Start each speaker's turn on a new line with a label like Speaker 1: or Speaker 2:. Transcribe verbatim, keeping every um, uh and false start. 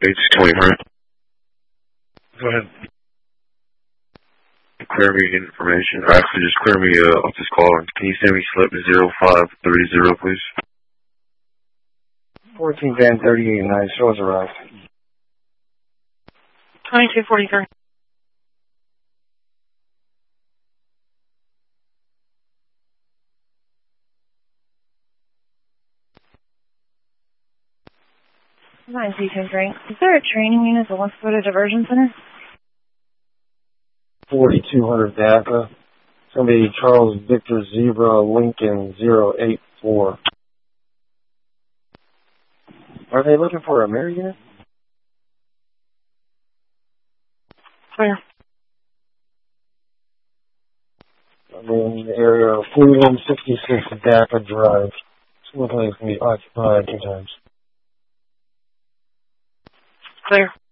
Speaker 1: States, twenty hundred. Go ahead. Clear me information. Or actually, just clear me uh, off this call. Can you send me slip zero five three zero, please?
Speaker 2: fourteen van thirty-eight nine, show has arrived.
Speaker 3: twenty-two forty-three.
Speaker 4: nine two ten drink. Is there a training unit that wants to go to diversion center?
Speaker 2: forty-two hundred D A C A. It's going to be Charles Victor Zebra Lincoln zero eight four. Are they looking for a mirror unit?
Speaker 3: Clear.
Speaker 2: I'm in the area of Cleveland sixty-six D A C A Drive. It's looking like it's going to be occupied two times.
Speaker 3: Clear.